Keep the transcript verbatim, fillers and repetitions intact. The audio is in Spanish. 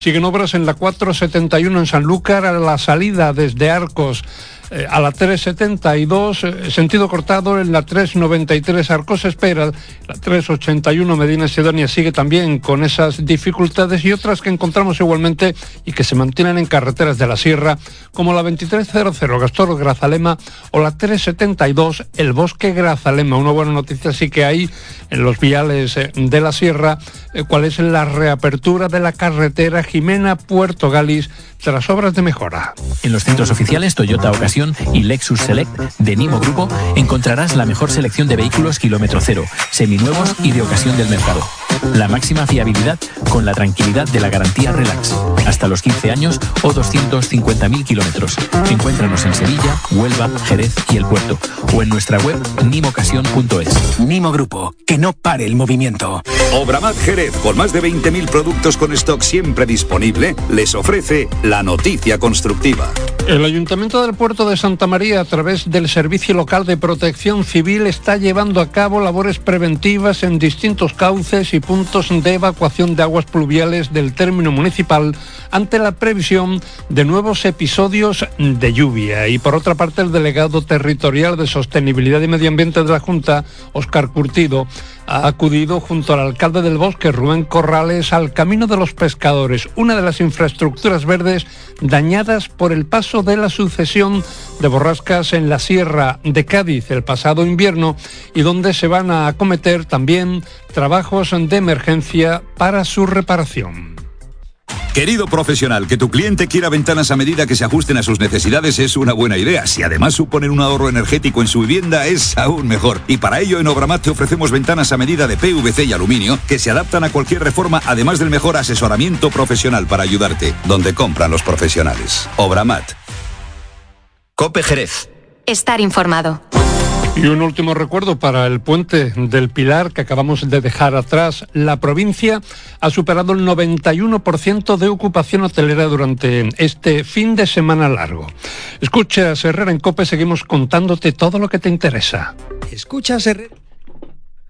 Siguen obras en la cuatrocientos setenta y uno en Sanlúcar, a la salida desde Arcos eh, a la trescientos setenta y dos, eh, sentido cortado en la trescientos noventa y tres Arcos Espera, la trescientos ochenta y uno Medina Sidonia sigue también con esas dificultades, y otras que encontramos igualmente y que se mantienen en carreteras de la Sierra, como la veintitrés cero cero Gastor Grazalema o la trescientos setenta y dos El Bosque Grazalema. Una buena noticia sí que hay en los viales eh, de la Sierra, eh, cuál es la reapertura de la carretera Jimena-Puerto Galis tras obras de mejora. En los centros oficiales Toyota Ocasión y Lexus Select de Nimo Grupo encontrarás la mejor selección de vehículos kilómetro cero, seminuevos y de ocasión del mercado. La máxima fiabilidad con la tranquilidad de la garantía Relax. Hasta los quince años o doscientos cincuenta mil kilómetros. Encuéntranos en Sevilla, Huelva, Jerez y El Puerto. O en nuestra web nimocasión punto es. Nimo Grupo, que no pare el movimiento. Obramat Jerez, con más de veinte mil productos con stock siempre disponible, les ofrece la noticia constructiva. El Ayuntamiento del Puerto de Santa María, a través del Servicio Local de Protección Civil, está llevando a cabo labores preventivas en distintos cauces y puntos de evacuación de aguas pluviales del término municipal ante la previsión de nuevos episodios de lluvia. Y por otra parte, el delegado territorial de Sostenibilidad y Medio Ambiente de la Junta, Óscar Curtido, ha acudido junto al alcalde del Bosque, Rubén Corrales, al Camino de los Pescadores, una de las infraestructuras verdes dañadas por el paso de la sucesión de borrascas en la Sierra de Cádiz el pasado invierno, y donde se van a acometer también trabajos de emergencia para su reparación. Querido profesional, que tu cliente quiera ventanas a medida que se ajusten a sus necesidades es una buena idea. Si además suponen un ahorro energético en su vivienda, es aún mejor. Y para ello en Obramat te ofrecemos ventanas a medida de P V C y aluminio que se adaptan a cualquier reforma, además del mejor asesoramiento profesional para ayudarte. Donde compran los profesionales. Obramat. COPE Jerez. Estar informado. Y un último recuerdo para el puente del Pilar que acabamos de dejar atrás. La provincia ha superado el noventa y uno por ciento de ocupación hotelera durante este fin de semana largo. Escuchas Herrera en COPE, seguimos contándote todo lo que te interesa. Escuchas Herrera.